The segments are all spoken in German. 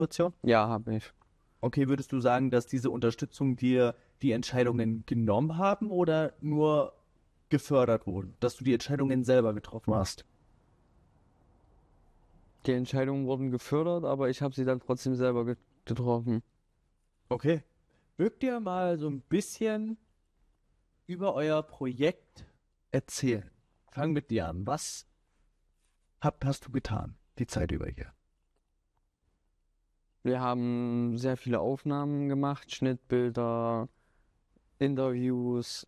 Situation? Ja, habe ich. Okay, würdest du sagen, dass diese Unterstützung dir die Entscheidungen genommen haben oder nur gefördert wurden, dass du die Entscheidungen selber getroffen hast? Die Entscheidungen wurden gefördert, aber ich habe sie dann trotzdem selber getroffen. Okay. Mögt ihr mal so ein bisschen über euer Projekt erzählen? Fang mit dir an. Was hast du getan, die Zeit über hier? Wir haben sehr viele Aufnahmen gemacht, Schnittbilder, Interviews,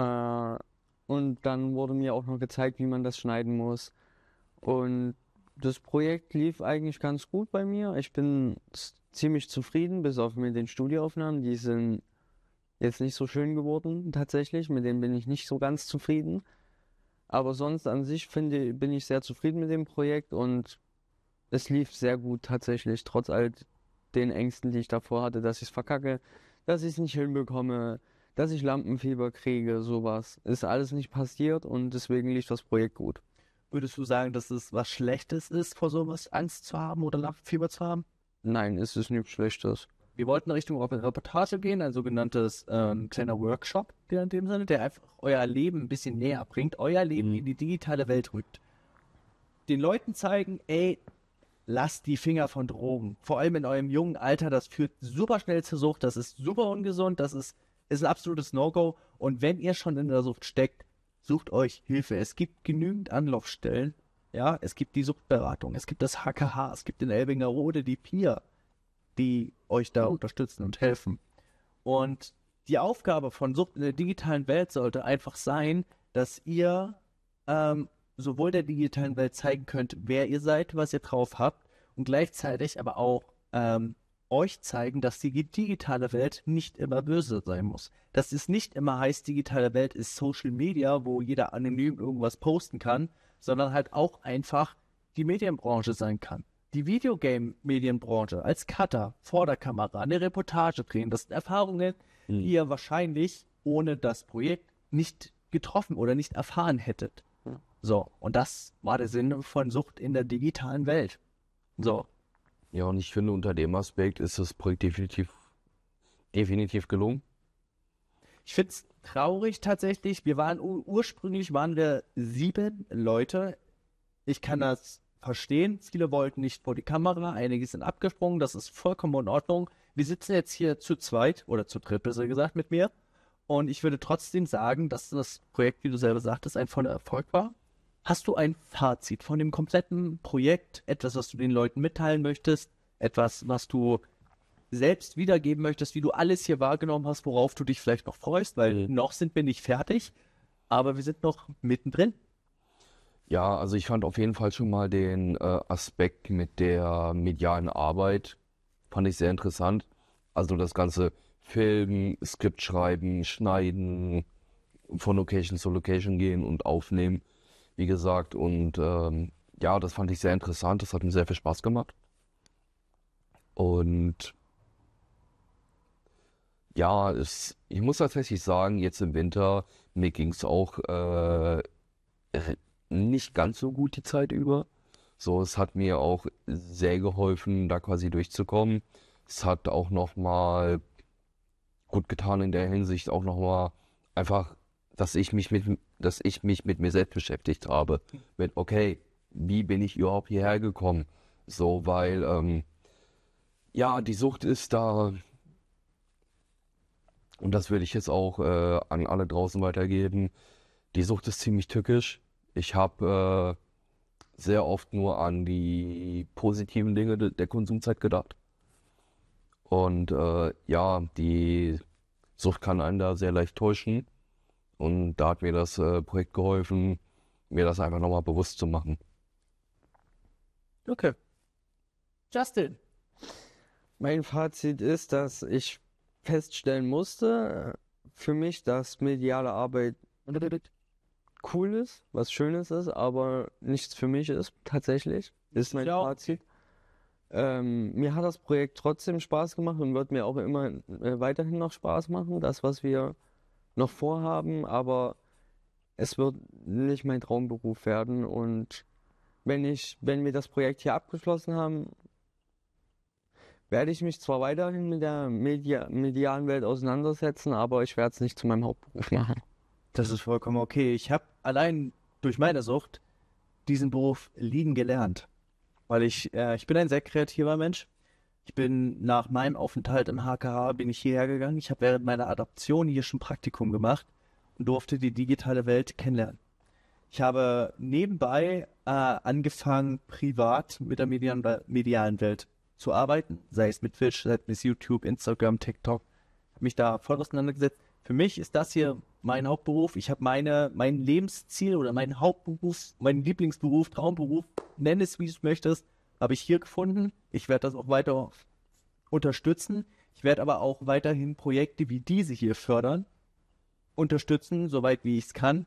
und dann wurde mir auch noch gezeigt, wie man das schneiden muss. Und das Projekt lief eigentlich ganz gut bei mir. Ich bin ziemlich zufrieden, bis auf mit den Studioaufnahmen. Die sind jetzt nicht so schön geworden, tatsächlich. Mit denen bin ich nicht so ganz zufrieden. Aber sonst an sich bin ich sehr zufrieden mit dem Projekt und es lief sehr gut tatsächlich, trotz all den Ängsten, die ich davor hatte, dass ich es verkacke, dass ich es nicht hinbekomme, dass ich Lampenfieber kriege, sowas. Ist alles nicht passiert und deswegen lief das Projekt gut. Würdest du sagen, dass es was Schlechtes ist, vor sowas Angst zu haben oder Lampenfieber zu haben? Nein, es ist nichts Schlechtes. Wir wollten Richtung Reportage gehen, ein sogenanntes kleiner Workshop, der in dem Sinne, der einfach euer Leben ein bisschen näher bringt, euer Leben in die digitale Welt rückt. Den Leuten zeigen, ey, lasst die Finger von Drogen. Vor allem in eurem jungen Alter, das führt super schnell zur Sucht, das ist super ungesund, ist ein absolutes No-Go. Und wenn ihr schon in der Sucht steckt, sucht euch Hilfe. Es gibt genügend Anlaufstellen. Ja, es gibt die Suchtberatung, es gibt das HKH, es gibt den Elbinger Rode, die Peer, die euch da unterstützen und helfen. Und die Aufgabe von Sucht in der digitalen Welt sollte einfach sein, dass ihr sowohl der digitalen Welt zeigen könnt, wer ihr seid, was ihr drauf habt, und gleichzeitig aber auch euch zeigen, dass die digitale Welt nicht immer böse sein muss. Dass es nicht immer heißt, digitale Welt ist Social Media, wo jeder anonym irgendwas posten kann, sondern halt auch einfach die Medienbranche sein kann. Die Videogame-Medienbranche als Cutter vor der Kamera eine Reportage drehen, das sind Erfahrungen, die Hm. ihr wahrscheinlich ohne das Projekt nicht getroffen oder nicht erfahren hättet. Ja. So, und das war der Sinn von Sucht in der digitalen Welt. So, Ja, und ich finde, unter dem Aspekt ist das Projekt definitiv gelungen. ich finde es traurig tatsächlich. Ursprünglich waren wir 7 Leute. Ich kann das verstehen. Viele wollten nicht vor die Kamera, einige sind abgesprungen, das ist vollkommen in Ordnung. Wir sitzen jetzt hier zu zweit oder zu dritt, besser gesagt, mit mir. Und ich würde trotzdem sagen, dass das Projekt, wie du selber sagtest, ein voller Erfolg war. Hast du ein Fazit von dem kompletten Projekt? Etwas, was du den Leuten mitteilen möchtest? Etwas, was du selbst wiedergeben möchtest, wie du alles hier wahrgenommen hast, worauf du dich vielleicht noch freust? Weil noch sind wir nicht fertig, aber wir sind noch mittendrin. Ja, also ich fand auf jeden Fall schon mal den Aspekt mit der medialen Arbeit, fand ich sehr interessant. Also das ganze Filmen, Skript schreiben, schneiden, von Location zu Location gehen und aufnehmen, wie gesagt. Und ja, das fand ich sehr interessant, das hat mir sehr viel Spaß gemacht. Und ja, ich muss tatsächlich sagen, jetzt im Winter, mir ging es auch nicht ganz so gut die Zeit über. So, es hat mir auch sehr geholfen, da quasi durchzukommen. Es hat auch nochmal gut getan in der Hinsicht auch nochmal einfach, dass ich mich mit mir selbst beschäftigt habe. Mit, okay, wie bin ich überhaupt hierher gekommen? So, weil, ja, die Sucht ist da und das würde ich jetzt auch an alle draußen weitergeben. Die Sucht ist ziemlich tückisch. Ich habe sehr oft nur an die positiven Dinge der Konsumzeit gedacht. Und ja, die Sucht kann einen da sehr leicht täuschen. Und da hat mir das Projekt geholfen, mir das einfach nochmal bewusst zu machen. Okay. Justin. Mein Fazit ist, dass ich feststellen musste, für mich, dass mediale Arbeit cool ist, was Schönes ist, aber nichts für mich ist, tatsächlich, ist mein Ja, Fazit. Mir hat das Projekt trotzdem Spaß gemacht und wird mir auch immer weiterhin noch Spaß machen, das, was wir noch vorhaben, aber es wird nicht mein Traumberuf werden und wenn wir das Projekt hier abgeschlossen haben, werde ich mich zwar weiterhin mit der medialen Welt auseinandersetzen, aber ich werde es nicht zu meinem Hauptberuf machen. Das ist vollkommen okay. Ich habe allein durch meine Sucht diesen Beruf lieben gelernt, weil ich bin ein sehr kreativer Mensch. Ich bin nach meinem Aufenthalt im HKH bin ich hierher gegangen. Ich habe während meiner Adaption hier schon Praktikum gemacht und durfte die digitale Welt kennenlernen. Ich habe nebenbei angefangen, privat mit der medialen Welt zu arbeiten, sei es mit Twitch, sei es mit YouTube, Instagram, TikTok. Habe mich da voll auseinandergesetzt. Für mich ist das hier mein Hauptberuf. Ich habe mein Lebensziel oder meinen Hauptberuf, meinen Lieblingsberuf, Traumberuf, nenn es wie du es möchtest, habe ich hier gefunden. Ich werde das auch weiter unterstützen. Ich werde aber auch weiterhin Projekte wie diese hier fördern, unterstützen, soweit wie ich es kann.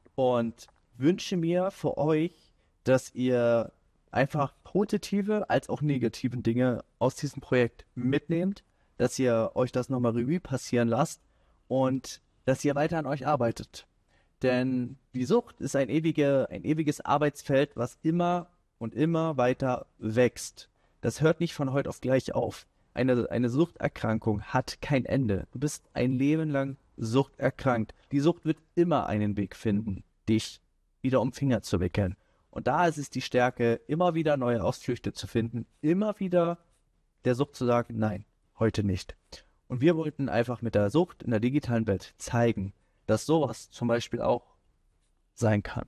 Und wünsche mir für euch, dass ihr einfach positive als auch negative Dinge aus diesem Projekt mitnehmt, dass ihr euch das nochmal Revue passieren lasst und dass ihr weiter an euch arbeitet. Denn die Sucht ist ein ewiges Arbeitsfeld, was immer und immer weiter wächst. Das hört nicht von heute auf gleich auf. Eine Suchterkrankung hat kein Ende. Du bist ein Leben lang suchterkrankt. Die Sucht wird immer einen Weg finden, dich wieder um Finger zu wickeln. Und da ist es die Stärke, immer wieder neue Ausflüchte zu finden, immer wieder der Sucht zu sagen, nein, heute nicht. Und wir wollten einfach mit der Sucht in der digitalen Welt zeigen, dass sowas zum Beispiel auch sein kann.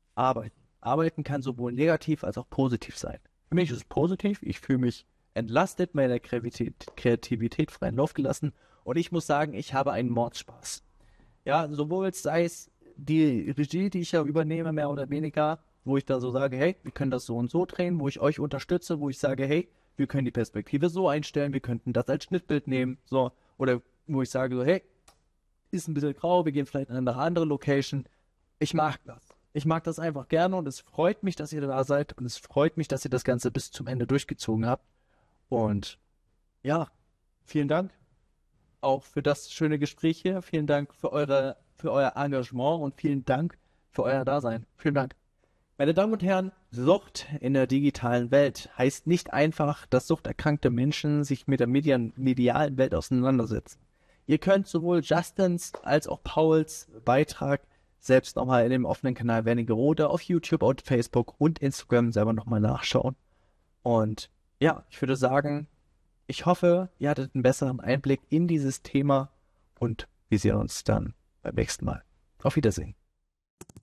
Arbeiten kann sowohl negativ als auch positiv sein. Für mich ist es positiv, ich fühle mich entlastet, meiner Kreativität freien Lauf gelassen und ich muss sagen, ich habe einen Mordspaß. Ja, sowohl sei es die Regie, die ich ja übernehme, mehr oder weniger, wo ich da so sage, hey, wir können das so und so drehen, wo ich euch unterstütze, wo ich sage, hey, wir können die Perspektive so einstellen, wir könnten das als Schnittbild nehmen, so, oder wo ich sage so, hey, ist ein bisschen grau, wir gehen vielleicht in eine andere Location. Ich mag das. Ich mag das einfach gerne und es freut mich, dass ihr da seid und es freut mich, dass ihr das Ganze bis zum Ende durchgezogen habt. Und ja, vielen Dank auch für das schöne Gespräch hier. Vielen Dank für euer Engagement und vielen Dank für euer Dasein. Vielen Dank. Meine Damen und Herren, Sucht in der digitalen Welt heißt nicht einfach, dass suchterkrankte Menschen sich mit der medialen Welt auseinandersetzen. Ihr könnt sowohl Justins als auch Pauls Beitrag selbst nochmal in dem offenen Kanal Wernigerode auf YouTube, auf Facebook und Instagram selber nochmal nachschauen. Und ja, ich würde sagen, ich hoffe, ihr hattet einen besseren Einblick in dieses Thema und wir sehen uns dann beim nächsten Mal. Auf Wiedersehen.